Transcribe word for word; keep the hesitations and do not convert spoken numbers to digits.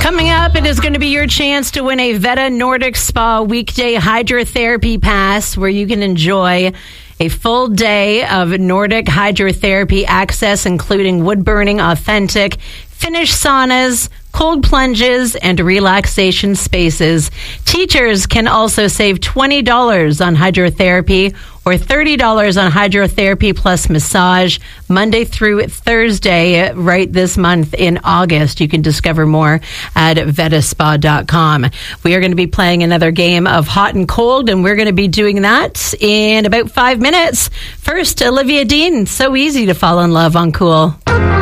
Coming up, it is going to be your chance to win a Veta Nordic Spa weekday hydrotherapy pass where you can enjoy a full day of Nordic hydrotherapy access, including wood-burning, authentic, Finnish saunas, cold plunges, and relaxation spaces. Teachers can also save twenty dollars on hydrotherapy or thirty dollars on hydrotherapy plus massage Monday through Thursday right this month in August. You can discover more at veta spa dot com. We are going to be playing another game of hot and cold, and we're going to be doing that in about five minutes. First, Olivia Dean, So Easy to Fall in Love on Cool.